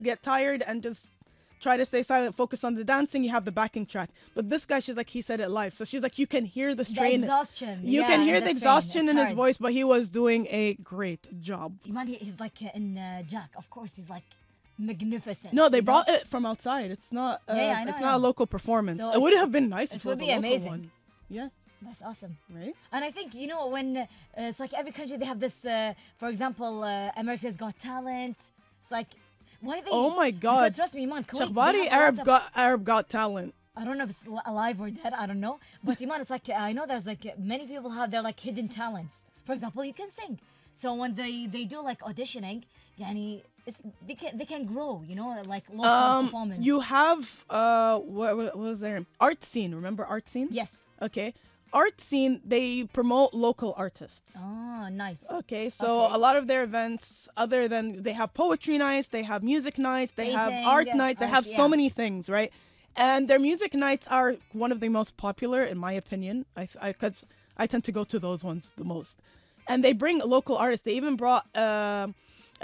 get tired and just try to stay silent, focus on the dancing, you have the backing track. But this guy, she's like, he said it live. So she's like, you can hear the The strain. exhaustion. You yeah, can and hear the the strain. exhaustion It's in his hard. voice, but he was doing a great job. Man, he's like in Jack. Of course, he's like magnificent. No, they you know? brought it from outside. It's not. Yeah, I know, it's I not a know. local performance. So it would have been nice it if it would was be a local amazing. one. Yeah, That's awesome. right. And I think, when it's like every country, they have this, for example, America's Got Talent. It's like, why they... Oh my God. Because trust me, Iman, Kuwait, they Shakhbari have a lot of- Arab got talent. I don't know if it's alive or dead, I don't know. But Iman, it's like, I know there's like, many people have their like hidden talents. For example, you can sing. So when they do like auditioning, yani, they can grow, like local performance. You have what was there? Art Scene. Remember Art Scene? Yes. Okay. Art Scene, they promote local artists. Oh, nice. Okay, so Okay. a lot of their events, other than they have poetry nights, they have music nights, they have Painting, art nights, they art, have so yeah. many things, right? And their music nights are one of the most popular, in my opinion, because I tend to go to those ones the most. And they bring local artists. They even brought a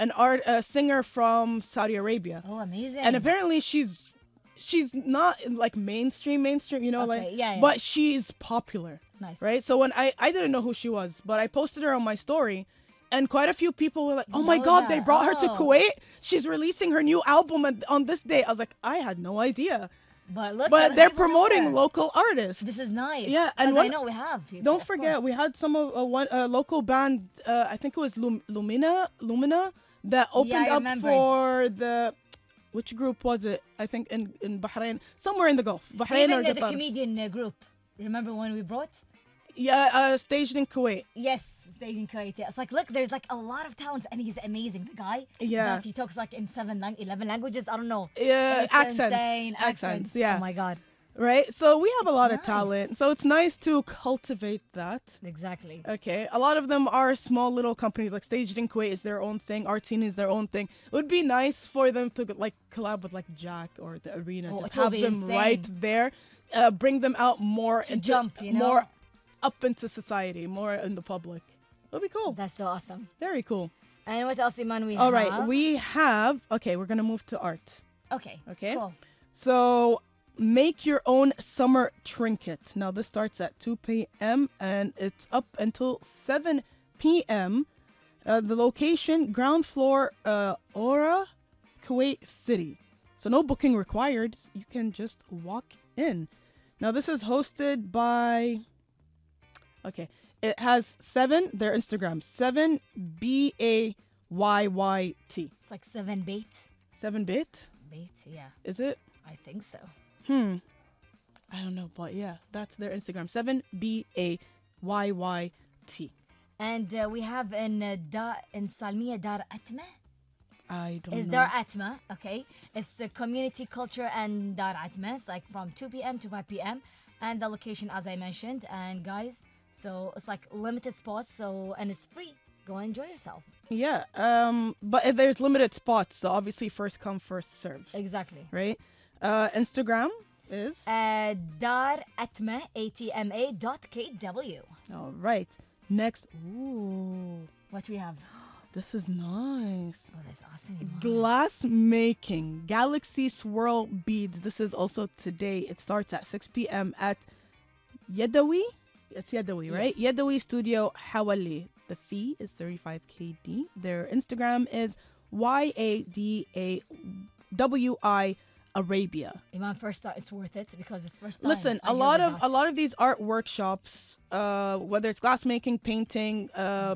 singer from Saudi Arabia, Oh, amazing. and apparently she's not like mainstream, Okay, yeah. but she's popular. Nice. Right? So when I didn't know who she was, but I posted her on my story, and quite a few people were like, "Oh my know God, they that. brought her to Oh. Kuwait. She's releasing her new album on this day." I was like, "I had no idea." But look, But other they're people do promoting that. local artists. This is nice. Yeah, and 'Cause I one- know we have people. Don't of forget, course. we had some of one local band. I think it was Lumina that opened I up remembered. for the. Which group was it? I think in Bahrain, somewhere in the Gulf, Bahrain Even or the Qatar. comedian group. Remember when we brought? Yeah, staged in Kuwait. Yes, staging Kuwait. Yeah. It's like, look, there's like a lot of talents, and he's amazing. The guy. Yeah. That he talks like in 11 languages. I don't know. Yeah, It's accents. insane. Accents, yeah. Oh my God. Right? So we have a lot of nice. talent. So it's nice to cultivate that. Exactly. Okay. A lot of them are small little companies, like Staged in Kuwait is their own thing, Art Scene is their own thing. It would be nice for them to like collab with like Jack or the Arena. Oh, Just it will have be them insane. right there. Bring them out more To into jump, more up into society, more in the public. It'll be cool. That's so awesome. Very cool. And what else, Iman? We All have? right. We have we're gonna move to art. Okay. Okay. Cool. So make your own summer trinket. Now this starts at 2 p.m. and it's up until 7 p.m. The location, ground floor, Aura, Kuwait City. So no booking required. You can just walk in. Now this is hosted by. Okay, it has their Instagram 7BAYYT. It's like 7 bait. 7-bit. Bait, yeah. Is it? I think so. I don't know, but yeah, that's their Instagram. 7BAYYT. And we have in Salmiya Dar Atma. I don't It's know. Dar Atma, okay? It's community culture and Dar Atma. It's like from 2 p.m. to 5 p.m. And the location, as I mentioned. And guys, so it's like limited spots, and it's free. Go and enjoy yourself. Yeah, but there's limited spots, so obviously first come, first serve, Exactly. right? Instagram is Dar Atma, ATMA.KW. all right. Next, ooh, What we have? this is nice. Oh, that's awesome. Iman. Glass making, Galaxy Swirl Beads. This is also today. It starts at 6 p.m. at Yadawi. It's Yadawi, right? Yes. Yadawi Studio Hawali. The fee is 35 KD. Their Instagram is YADAWI Arabia. Iman, first thought it's worth it because it's first time. Listen, I a hear lot about. of these art workshops, whether it's glass making, painting,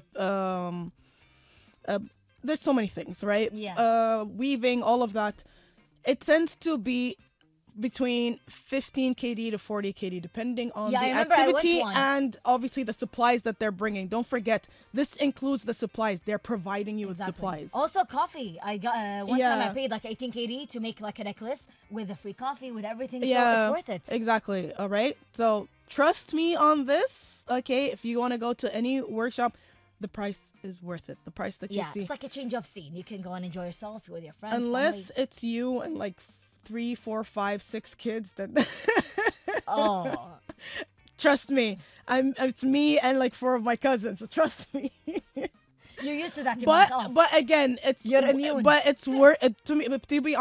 there's so many things, right? Yeah. Weaving, all of that. It tends to be between 15 KD to 40 KD, depending on Yeah, I the remember I went to activity one. and obviously the supplies that they're bringing. Don't forget, this includes the supplies. They're providing you with Exactly. supplies. Also, coffee. I got one time I Yeah. paid like 18 KD to make like a necklace with the free coffee with everything. Yeah, So it's worth it. Exactly. All right. So trust me on this. Okay. If you want to go to any workshop, the price is worth it. The price that you Yeah, see. it's like a change of scene. You can go and enjoy yourself with your friends. Unless family. it's you and like 3, 4, 5, 6 kids, then Oh, trust me. It's me and like 4 of my cousins. So trust me. You're used to that, Iman. But خلاص. but again, it's You're immune. But it's worth to me. To be